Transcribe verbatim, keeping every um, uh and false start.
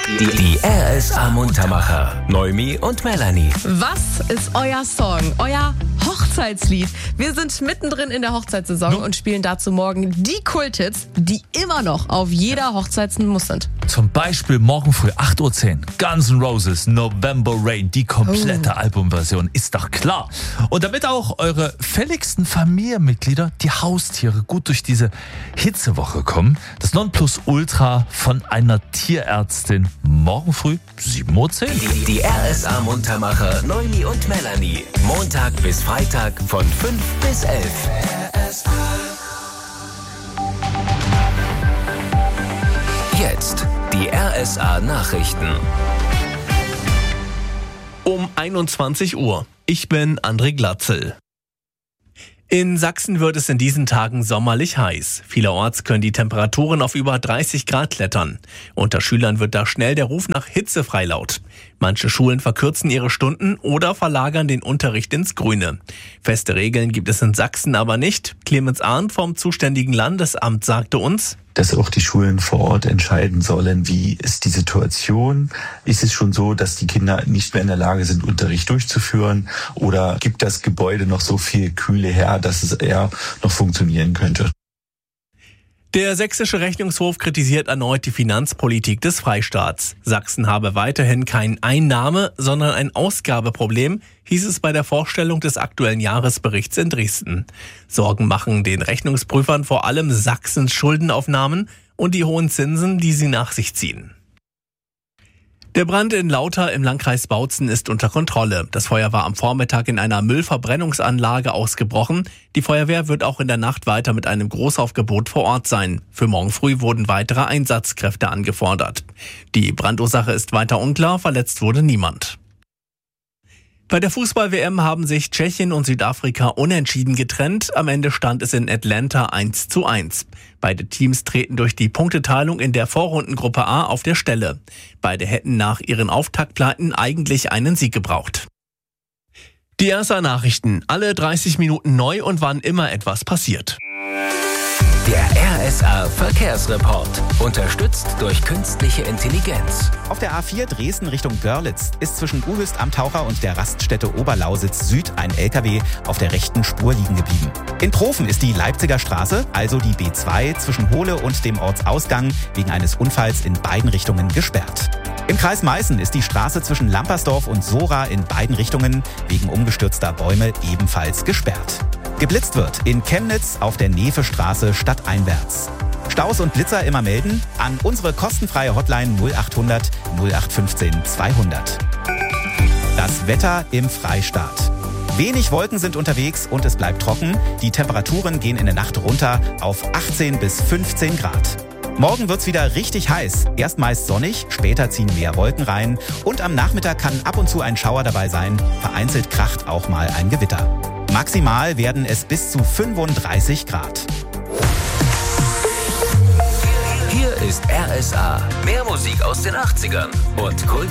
Die, die R S A Muntermacher. Noemi und Melanie. Was ist euer Song, euer Hochzeitslied? Wir sind mittendrin in der Hochzeitssaison No. und spielen dazu morgen die Kulthits, die immer noch auf jeder Hochzeit ein Muss sind. Zum Beispiel morgen früh acht Uhr zehn. Guns N' Roses, November Rain, die komplette Oh. Albumversion, ist doch klar. Und damit auch eure fälligsten Familienmitglieder, die Haustiere, gut durch diese Hitzewoche kommen, das Nonplusultra von einer Tierärztin morgen früh sieben Uhr zehn. Die, die R S A Muntermacher. Noemi und Melanie. Montag bis Freitag von fünf bis elf. Jetzt die R S A Nachrichten. Um einundzwanzig Uhr. Ich bin André Glatzel. In Sachsen wird es in diesen Tagen sommerlich heiß. Vielerorts können die Temperaturen auf über dreißig Grad klettern. Unter Schülern wird da schnell der Ruf nach hitzefrei laut. Manche Schulen verkürzen ihre Stunden oder verlagern den Unterricht ins Grüne. Feste Regeln gibt es in Sachsen aber nicht. Clemens Arndt vom zuständigen Landesamt sagte uns: dass auch die Schulen vor Ort entscheiden sollen, wie ist die Situation. Ist es schon so, dass die Kinder nicht mehr in der Lage sind, Unterricht durchzuführen? Oder gibt das Gebäude noch so viel Kühle her, dass es eher noch funktionieren könnte? Der sächsische Rechnungshof kritisiert erneut die Finanzpolitik des Freistaats. Sachsen habe weiterhin kein Einnahme-, sondern ein Ausgabeproblem, hieß es bei der Vorstellung des aktuellen Jahresberichts in Dresden. Sorgen machen den Rechnungsprüfern vor allem Sachsens Schuldenaufnahmen und die hohen Zinsen, die sie nach sich ziehen. Der Brand in Lauter im Landkreis Bautzen ist unter Kontrolle. Das Feuer war am Vormittag in einer Müllverbrennungsanlage ausgebrochen. Die Feuerwehr wird auch in der Nacht weiter mit einem Großaufgebot vor Ort sein. Für morgen früh wurden weitere Einsatzkräfte angefordert. Die Brandursache ist weiter unklar, verletzt wurde niemand. Bei der Fußball-W M haben sich Tschechien und Südafrika unentschieden getrennt. Am Ende stand es in Atlanta eins zu eins. Beide Teams treten durch die Punkteteilung in der Vorrundengruppe A auf der Stelle. Beide hätten nach ihren Auftaktpleiten eigentlich einen Sieg gebraucht. Die R S A-Nachrichten, alle dreißig Minuten neu und wann immer etwas passiert. Der R S A Verkehrsreport. Unterstützt durch künstliche Intelligenz. Auf der A vier Dresden Richtung Görlitz ist zwischen Uhyst am Taucher und der Raststätte Oberlausitz Süd ein L K W auf der rechten Spur liegen geblieben. In Profen ist die Leipziger Straße, also die B zwei, zwischen Hohle und dem Ortsausgang wegen eines Unfalls in beiden Richtungen gesperrt. Im Kreis Meißen ist die Straße zwischen Lampersdorf und Sora in beiden Richtungen wegen umgestürzter Bäume ebenfalls gesperrt. Geblitzt wird in Chemnitz auf der Nevestraße stadteinwärts. Staus und Blitzer immer melden an unsere kostenfreie Hotline null achthundert null acht fünfzehn zweihundert. Das Wetter im Freistaat. Wenig Wolken sind unterwegs und es bleibt trocken. Die Temperaturen gehen in der Nacht runter auf achtzehn bis fünfzehn Grad. Morgen wird's wieder richtig heiß. Erst meist sonnig, später ziehen mehr Wolken rein. Und am Nachmittag kann ab und zu ein Schauer dabei sein. Vereinzelt kracht auch mal ein Gewitter. Maximal werden es bis zu fünfunddreißig Grad. Hier ist R S A. Mehr Musik aus den achtzigern und Kult.